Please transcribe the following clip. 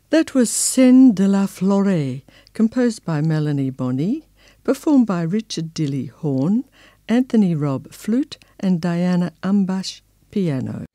That was Scène de la Forêt, composed by Melanie Bonney, performed by Richard Dilly horn, Anthony Robb flute and Diana Umbash piano.